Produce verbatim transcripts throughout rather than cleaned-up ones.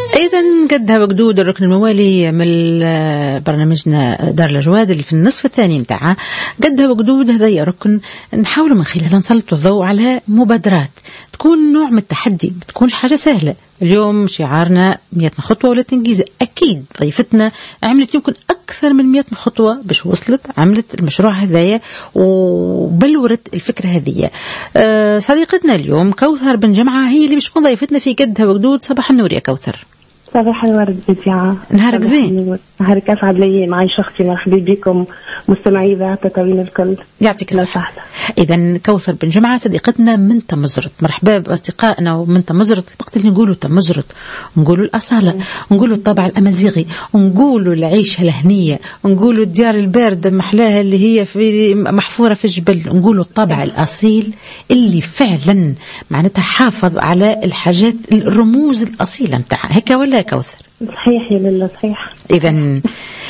إذن قدها وقدود الركن الموالي من برنامجنا دار الأجواد اللي في النصف الثاني متاعها. قدها وقدود هذا ركن نحاول من خلالها نسلط الضوء على مبادرات تكون نوع من التحدي، ما تكونش حاجة سهلة. اليوم شعارنا مئة خطوة ولا تنجيز. أكيد ضيفتنا عملت يمكن أكثر من مئة خطوة باش وصلت عملت المشروع هذايا وبلورت الفكرة هذية. أه صديقتنا اليوم كوثر بن جمعة هي اللي باش تكون ضيفتنا في قدها وقدود. صباح النور يا كوثر. صباح الورد بديعة. نهارك زين. نهارك أسعد لي معي شخصي. مرحبا بكم مستمعي ذات تتوين الكل. يعطيك الصحة. إذا كوثر بن جمعة صديقتنا من تمزرت. مرحبا بأصدقائنا ومن تمزرت. وقت اللي نقولوا تمزرت نقولوا الأصالة، نقولوا الطابع الأمازيغي، نقولوا العيشة الهنية، نقولوا الديار الباردة محلاها اللي هي في محفورة في الجبل، نقولوا الطابع الأصيل اللي فعلا معناتها حافظ على الحاجات الرموز الأصيلة متاعها. هيك ولا كوثر؟ صحيح يا لله صحيح. إذن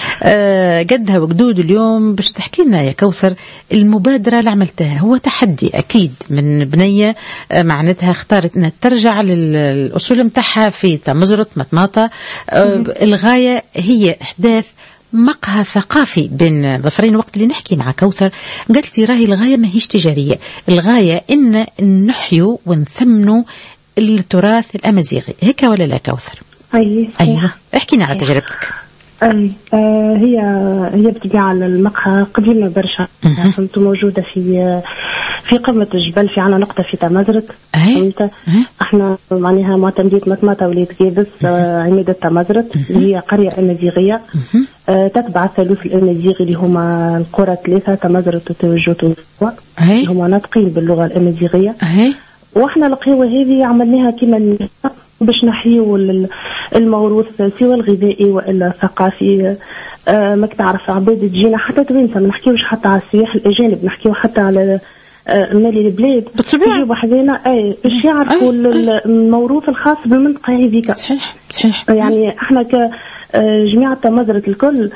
آه قدها وقدود اليوم باش تحكي لنا يا كوثر المبادرة اللي عملتها. هو تحدي أكيد من بنية آه معناتها اختارت أنها ترجع للأصول متاعها في تمزرت مطماطة. آه الغاية هي إحداث مقهى ثقافي بين ظفرين. وقت اللي نحكي مع كوثر قالت لي راهي الغاية ما هيش تجارية، الغاية إن نحيو ونثمنوا التراث الأمازيغي. هيك ولا لا كوثر؟ أي أيوة. احكينا على تجربتك. أي آه هي هي بتبيع المقهى قديمة برشا. كنت موجودة في في قمة الجبل، في عنا نقطة في تمزرت. فهمت؟ احنا معناها معتمدية مطمطة وليد جابس آه عميدة تمزرت اللي هي قرية أمازيغية آه تتبع الثالوث الأمازيغي اللي هما القرى ثلاثة تمزرت وتوجوت اللي هما ناطقين باللغة الأمازيغية. واحنا القهوة هذه عملناها كما باش نحيو الموروث سواء الغذائي والا الثقافي. آه ما تعرف عباد تجينا حتى توينسا، ما نحكيوش حتى على السياح الاجانب، نحكيو حتى على آه مالي البلاد يجيو حذينا اي باش يعرفوا الموروث الخاص بالمنطقه هذيك. صحيح صحيح. يعني احنا كجماعه تمزرت الكل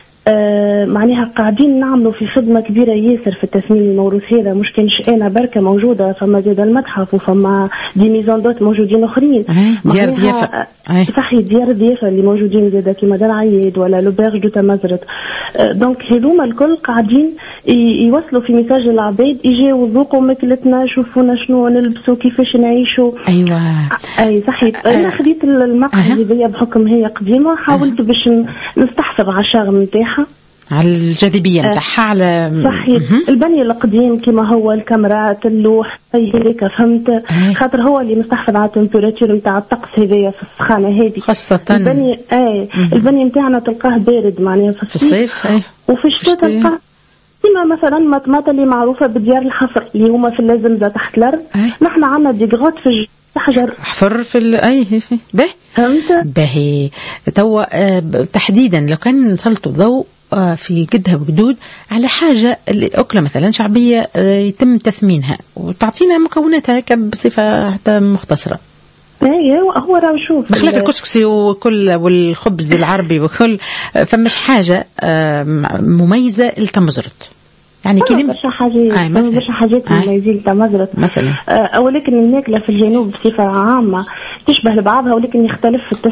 آه معناها قاعدين نعملوا في خدمة كبيرة ياسر في التثمين الموروث هذا. مش كانش أنا بركة موجودة، فما زاد المتحف وفما دي ميزون دوت موجودين آخرين. ديار ضيافة صحيح ديار ضيافة اللي موجودين زاد كيما دار عياد ولا لوبيرج دو تمزرت. آه دونك هذوما الكل قاعدين يوصلوا في ميساج العباد يجيو ذوقوا ماكلتنا، شوفونا شنو نلبسوا كيفاش نعيشوا. أيوة أي صحيح. أنا خديت المقهى هذيا بحكم هي قديمة، حاولت باش نستحفظ على الشغل نتاعها، على الجاذبية متاعها، على صحيح البني القديم كما هو الكاميرات اللوح هيك فهمت. خاطر هو اللي مستحفظ على التمبيراتور نتاع الطقس هذيا في السخانة هذه خاصة. البني اي البني نتاعنا تلقاه بارد معناها في الصيف اي وفي الشتاء تلقاه كما مثلا مطماطة اللي معروفة بديار الحفر اللي هما في اللازمزة تحت الأرض. نحن عنا ديغروت في الحجر حفر في ال... اي به فهمت باهي. توا آه تحديدا لو كان نسلطوا الضوء آه في قدها وقدود على حاجة أكلة مثلا شعبية آه يتم تثمينها وتعطينا مكوناتها بصفة حتى مختصرة. ايوه هو راه شوف بخلاف الكسكسي وكل والخبز العربي وكل فمش حاجة آه مميزة لتمزرت. يعني كلمة برشا حاجات برشا حاجات مميزين لتمزرت مثلا آه ولكن الماكلة في الجنوب بصفة عامة تشبه لبعضها ولكن يختلف في